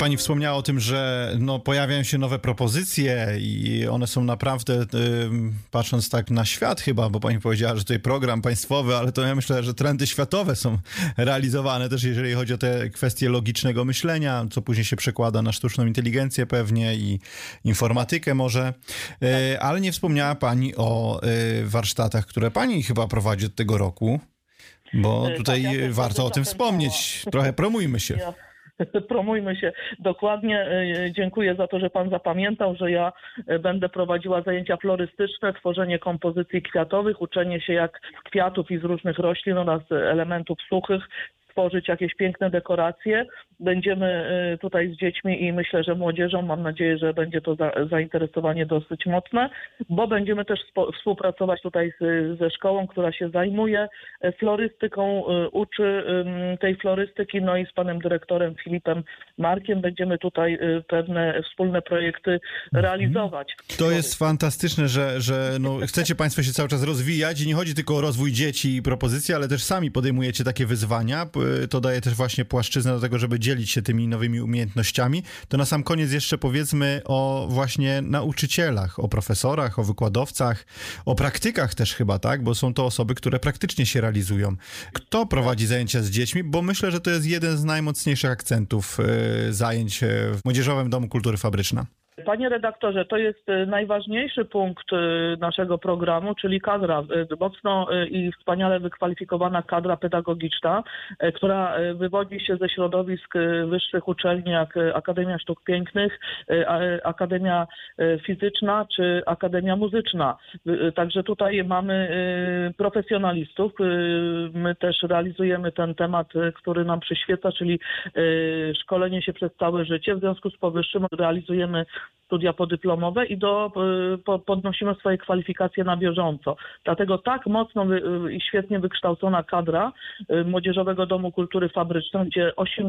pani wspomniała o tym, że pojawiają się nowe propozycje i one są naprawdę, patrząc tak na świat chyba, bo pani powiedziała, że tutaj program państwowy, ale to ja myślę, że trendy światowe są realizowane też, jeżeli chodzi o te kwestie logicznego myślenia, co później się przekłada na sztuczną inteligencję pewnie i informatykę może, ale nie wspomniała pani o warsztatach, które pani chyba prowadzi od tego roku, bo tutaj warto o tym wspomnieć. Trochę promujmy się. Promujmy się. Dokładnie. Dziękuję za to, że pan zapamiętał, że ja będę prowadziła zajęcia florystyczne, tworzenie kompozycji kwiatowych, uczenie się jak z kwiatów i z różnych roślin oraz elementów suchych tworzyć jakieś piękne dekoracje. Będziemy tutaj z dziećmi i myślę, że młodzieżą, mam nadzieję, że będzie to zainteresowanie dosyć mocne, bo będziemy też współpracować tutaj ze szkołą, która się zajmuje florystyką, uczy tej florystyki, no i z panem dyrektorem Filipem Markiem będziemy tutaj pewne wspólne projekty realizować. To jest fantastyczne, że chcecie państwo się cały czas rozwijać i nie chodzi tylko o rozwój dzieci i propozycje, ale też sami podejmujecie takie wyzwania. To daje też właśnie płaszczyznę do tego, żeby dzielić się tymi nowymi umiejętnościami. To na sam koniec jeszcze powiedzmy o właśnie nauczycielach, o profesorach, o wykładowcach, o praktykach też chyba, tak? Bo są to osoby, które praktycznie się realizują. Kto prowadzi zajęcia z dziećmi? Bo myślę, że to jest jeden z najmocniejszych akcentów zajęć w Młodzieżowym Domu Kultury Fabryczna. Panie redaktorze, to jest najważniejszy punkt naszego programu, czyli kadra, mocno i wspaniale wykwalifikowana kadra pedagogiczna, która wywodzi się ze środowisk wyższych uczelni jak Akademia Sztuk Pięknych, Akademia Fizyczna czy Akademia Muzyczna. Także tutaj mamy profesjonalistów. My też realizujemy ten temat, który nam przyświeca, czyli szkolenie się przez całe życie. W związku z powyższym realizujemy studia podyplomowe i podnosimy swoje kwalifikacje na bieżąco. Dlatego tak mocno i świetnie wykształcona kadra Młodzieżowego Domu Kultury Fabrycznej, gdzie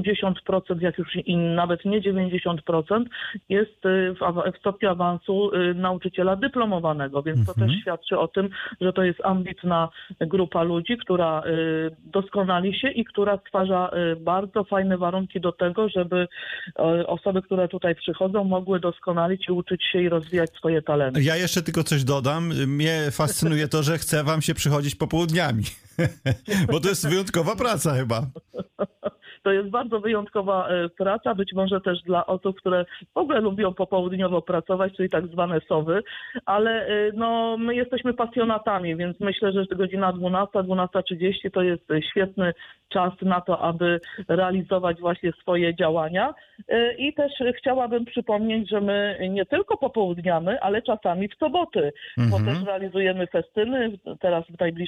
80%, jak już i nawet nie 90%, jest w stopniu awansu nauczyciela dyplomowanego, więc to też świadczy o tym, że to jest ambitna grupa ludzi, która doskonali się i która stwarza bardzo fajne warunki do tego, żeby osoby, które tutaj przychodzą, mogły doskonalić i uczyć się i rozwijać swoje talenty. Ja jeszcze tylko coś dodam. Mnie fascynuje to, że chce wam się przychodzić popołudniami. Bo to jest wyjątkowa praca chyba. To jest bardzo wyjątkowa praca, być może też dla osób, które w ogóle lubią popołudniowo pracować, czyli tak zwane sowy, ale my jesteśmy pasjonatami, więc myślę, że godzina 12, 12:30 to jest świetny czas na to, aby realizować właśnie swoje działania. I też chciałabym przypomnieć, że my nie tylko popołudniamy, ale czasami w soboty, bo też realizujemy festyny. Teraz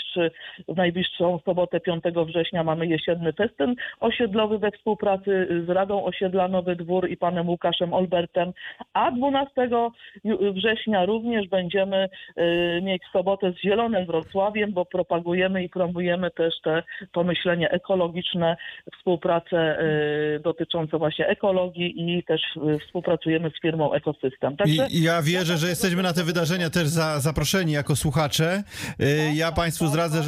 w najbliższą sobotę 5 września mamy jesienny festyn osiedlowy we współpracy z Radą Osiedla Nowy Dwór i panem Łukaszem Olbertem, a 12 września również będziemy mieć sobotę z Zielonym Wrocławiem, bo propagujemy i promujemy też to myślenie ekologiczne, współpracę dotyczącą właśnie ekologii i też współpracujemy z firmą Ekosystem. Także ja wierzę, że jesteśmy na te wydarzenia też zaproszeni jako słuchacze. Ja państwu zdradzę,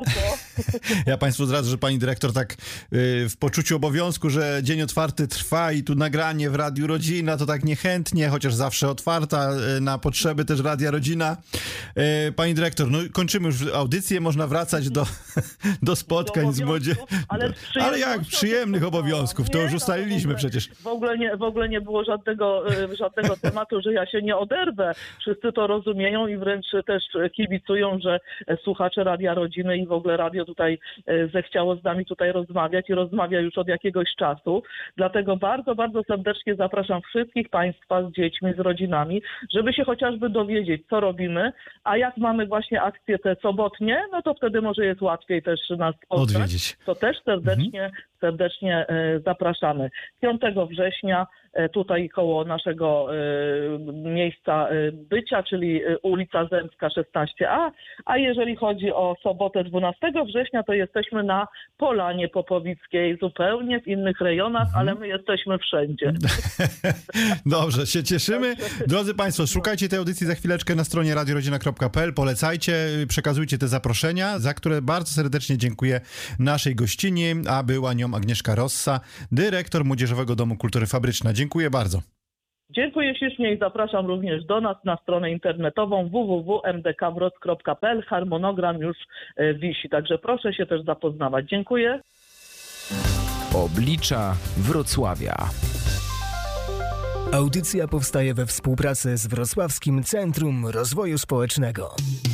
że pani dyrektor tak w poczuciu obowiązku, że dzień otwarty trwa i tu nagranie w Radiu Rodzina, to tak niechętnie, chociaż zawsze otwarta na potrzeby też Radia Rodzina. Pani dyrektor, kończymy już audycję, można wracać do spotkań z młodzieżą. Ale jak przyjemnych obowiązków, to już ustaliliśmy przecież. W ogóle nie było żadnego tematu, że ja się nie oderwę. Wszyscy to rozumieją i wręcz też kibicują, że słuchacze Radia Rodziny i w ogóle radio tutaj zechciało z nami tutaj rozmawiać i rozmawia już od jakiegoś czasu. Dlatego bardzo, bardzo serdecznie zapraszam wszystkich państwa z dziećmi, z rodzinami, żeby się chociażby dowiedzieć, co robimy, a jak mamy właśnie akcje te sobotnie, to wtedy może jest łatwiej też nas odwiedzić. To też serdecznie zapraszamy. 5 września tutaj koło naszego miejsca bycia, czyli ulica Zemska 16a, a jeżeli chodzi o sobotę 12 września, to jesteśmy na Polanie Popowickiej, zupełnie w innych rejonach, ale my jesteśmy wszędzie. Dobrze, się cieszymy. Drodzy Państwo, szukajcie tej audycji za chwileczkę na stronie radiorodzina.pl, polecajcie, przekazujcie te zaproszenia, za które bardzo serdecznie dziękuję naszej gościni, a była nią panią Agnieszka Rossa, dyrektor Młodzieżowego Domu Kultury Fabryczna. Dziękuję bardzo. Dziękuję ślicznie i zapraszam również do nas na stronę internetową www.mdkwroc.pl. Harmonogram już wisi, także proszę się też zapoznawać. Dziękuję. Oblicza Wrocławia. Audycja powstaje we współpracy z Wrocławskim Centrum Rozwoju Społecznego.